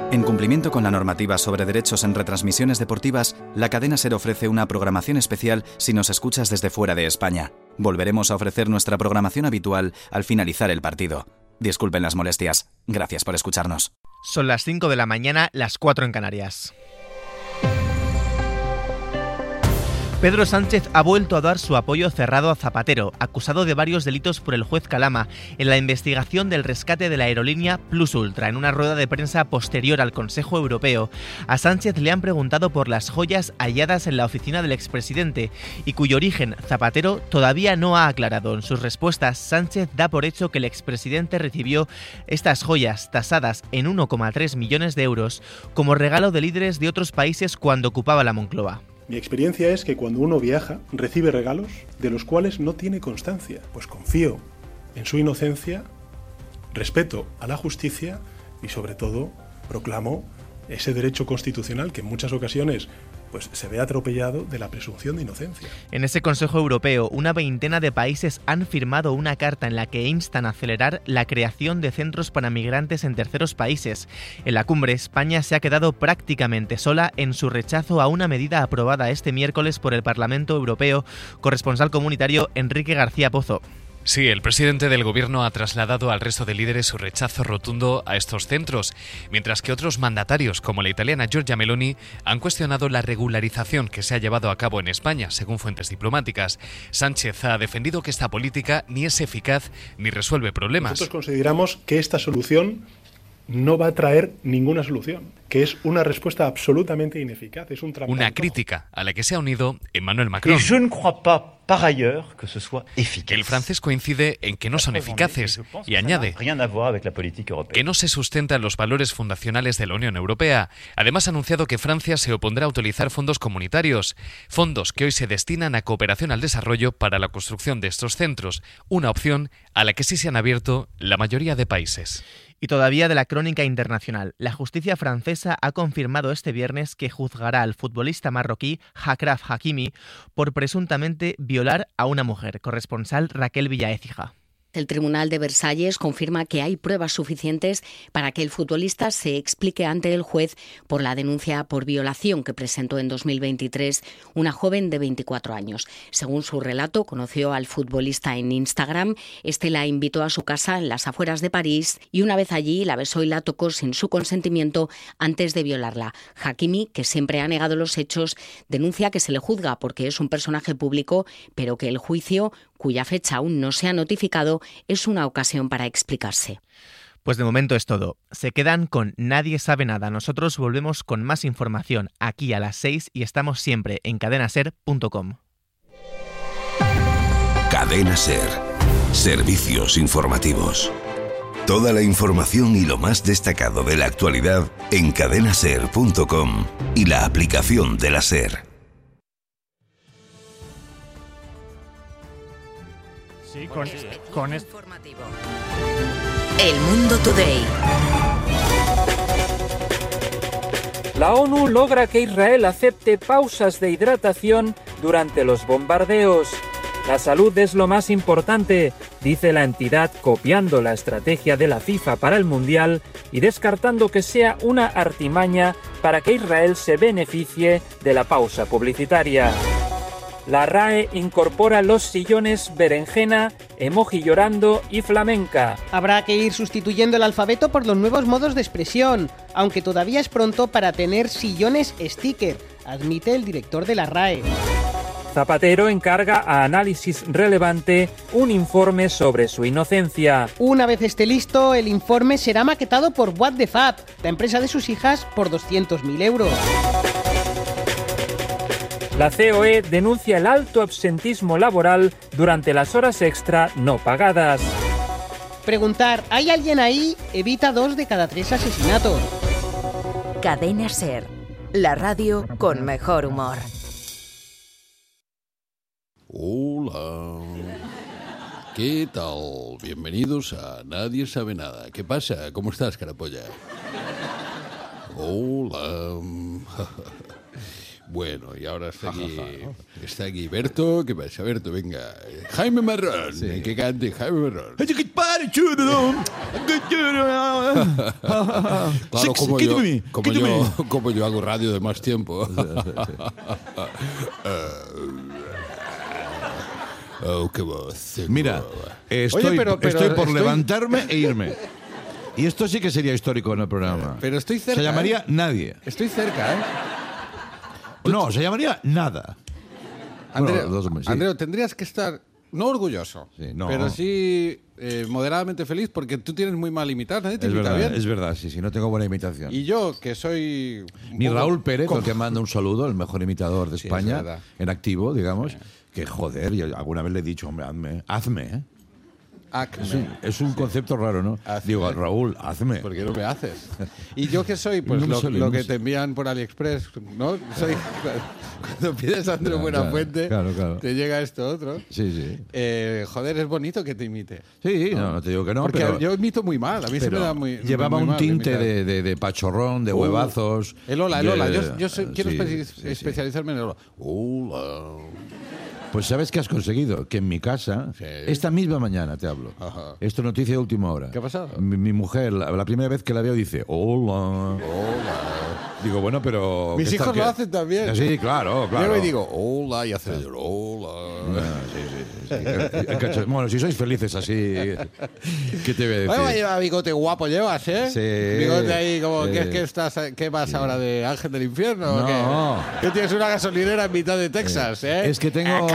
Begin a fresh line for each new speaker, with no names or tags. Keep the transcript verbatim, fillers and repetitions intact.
En cumplimiento con la normativa sobre derechos en retransmisiones deportivas, la cadena SER ofrece una programación especial si nos escuchas desde fuera de España. Volveremos a ofrecer nuestra programación habitual al finalizar el partido. Disculpen las molestias. Gracias por escucharnos.
Son las cinco de la mañana, las cuatro en Canarias. Pedro Sánchez ha vuelto a dar su apoyo cerrado a Zapatero, acusado de varios delitos por el juez Calama en la investigación del rescate de la aerolínea Plus Ultra. En una rueda de prensa posterior al Consejo Europeo, a Sánchez le han preguntado por las joyas halladas en la oficina del expresidente y cuyo origen Zapatero todavía no ha aclarado. En sus respuestas, Sánchez da por hecho que el expresidente recibió estas joyas tasadas en uno coma tres millones de euros como regalo de líderes de otros países cuando ocupaba la Moncloa.
Mi experiencia es que cuando uno viaja, recibe regalos de los cuales no tiene constancia. Pues confío en su inocencia, respeto a la justicia y, sobre todo, proclamo ese derecho constitucional que en muchas ocasiones pues, se ve atropellado de la presunción de inocencia.
En ese Consejo Europeo, una veintena de países han firmado una carta en la que instan a acelerar la creación de centros para migrantes en terceros países. En la cumbre, España se ha quedado prácticamente sola en su rechazo a una medida aprobada este miércoles por el Parlamento Europeo. Corresponsal comunitario Enrique García Pozo.
Sí, el presidente del gobierno ha trasladado al resto de líderes su rechazo rotundo a estos centros, mientras que otros mandatarios, como la italiana Giorgia Meloni, han cuestionado la regularización que se ha llevado a cabo en España, según fuentes diplomáticas. Sánchez ha defendido que esta política ni es eficaz ni resuelve problemas.
Nosotros consideramos que esta solución no va a traer ninguna solución, que es una respuesta absolutamente ineficaz. Es un trampolín.
Una crítica a la que se ha unido Emmanuel Macron.
Je ne crois pas par ailleurs que ce soit efficace.
El francés coincide en que no son eficaces y añade que no se sustentan los valores fundacionales de la Unión Europea. Además ha anunciado que Francia se opondrá a utilizar fondos comunitarios, fondos que hoy se destinan a cooperación al desarrollo para la construcción de estos centros, una opción a la que sí se han abierto la mayoría de países.
Y todavía de la crónica internacional. La justicia francesa ha confirmado este viernes que juzgará al futbolista marroquí Achraf Hakimi por presuntamente violar a una mujer. Corresponsal Raquel Villaécija.
El Tribunal de Versalles confirma que hay pruebas suficientes para que el futbolista se explique ante el juez por la denuncia por violación que presentó en dos mil veintitrés una joven de veinticuatro años. Según su relato, conoció al futbolista en Instagram, este la invitó a su casa en las afueras de París y una vez allí la besó y la tocó sin su consentimiento antes de violarla. Hakimi, que siempre ha negado los hechos, denuncia que se le juzga porque es un personaje público, pero que el juicio, cuya fecha aún no se ha notificado, es una ocasión para explicarse.
Pues de momento es todo. Se quedan con Nadie sabe nada. Nosotros volvemos con más información aquí a las seis y estamos siempre en cadena ser punto com.
Cadena Ser. Servicios informativos. Toda la información y lo más destacado de la actualidad en cadena ser punto com y la aplicación de la SER.
Sí, con, con este
informativo. El Mundo Today.
La ONU logra que Israel acepte pausas de hidratación durante los bombardeos. La salud es lo más importante, dice la entidad, copiando la estrategia de la FIFA para el Mundial y descartando que sea una artimaña para que Israel se beneficie de la pausa publicitaria. La R A E incorpora los sillones berenjena, emoji llorando y flamenca.
Habrá que ir sustituyendo el alfabeto por los nuevos modos de expresión, aunque todavía es pronto para tener sillones sticker, admite el director de la R A E.
Zapatero encarga a Análisis Relevante un informe sobre su inocencia.
Una vez esté listo, el informe será maquetado por What the Fab, la empresa de sus hijas, por doscientos mil euros.
La C O E denuncia el alto absentismo laboral durante las horas extra no pagadas.
Preguntar, ¿hay alguien ahí? Evita dos de cada tres asesinatos.
Cadena Ser, la radio con mejor humor.
Hola. ¿Qué tal? Bienvenidos a Nadie sabe nada. ¿Qué pasa? ¿Cómo estás, carapolla? Hola. Bueno, y ahora está aquí, está aquí Berto. ¿Qué pasa, Berto? Venga. Jaime Marrón. Sí. Que cante Jaime Marrón. Claro, como yo, como, yo, como yo hago radio de más tiempo. Oh, qué voz.
Mira, estoy,
Oye, pero, pero
estoy por
estoy...
levantarme e irme. Y esto sí que sería histórico en el programa.
Pero estoy cerca.
Se llamaría
¿eh?
Nadie.
Estoy cerca, ¿eh?
No, se llamaría Nada.
Andreu,
bueno, dos, sí.
Andreu, tendrías que estar, no orgulloso,
sí, no.
pero sí eh, moderadamente feliz porque tú tienes muy mal imitar. Nadie te
es
imita
verdad,
bien.
Es verdad, sí, sí, no tengo buena imitación.
Y yo, que soy...
Ni Raúl Pérez, al que manda un saludo, el mejor imitador de España,
sí,
en activo, digamos, sí. Que joder, yo alguna vez le he dicho, hombre, hazme, hazme, ¿eh? Es un, es un concepto raro, ¿no?
Hazme.
Digo, Raúl, hazme.
¿Por qué no me haces? ¿Y yo qué soy? Pues
no
lo,
sale,
lo
no
que
sé.
te envían por AliExpress, ¿no? Soy, cuando pides a Andreu Buenafuente,
claro, claro.
te llega esto otro.
Sí, sí.
Eh, joder, es bonito que te imite.
Sí, no, no te digo que no.
Porque
pero,
yo imito muy mal, a mí se me da muy
llevaba
muy
un
mal
tinte
imitar.
de, de, de pachorrón, de
Uh,
huevazos.
El hola, el
de-
hola. Yo, yo soy- quiero
sí,
especi-
sí, sí.
especializarme en el hola. Hola.
Pues ¿sabes qué has conseguido? Que en mi casa,
Sí.
esta misma mañana te hablo,
Ajá.
esto es noticia de última hora.
¿Qué ha pasado?
Mi, mi mujer, la, la primera vez que la veo, dice, hola.
Hola.
Digo, bueno, pero...
Mis
¿qué
hijos
tal,
lo
qué?
hacen también.
Sí, claro, claro.
Yo me digo hola y hace el hola.
Ah, sí, sí, sí, sí. El- el cacho- Bueno, si sois felices así, ¿qué te voy a decir?
Bueno, lleva bigote guapo llevas, ¿eh?
Sí.
Bigote ahí como,
Sí.
¿qué, qué estás, ¿qué vas ahora de Ángel del Infierno? o
No.
qué? ¿Qué tienes una gasolinera en mitad de Texas, eh?
Es que tengo...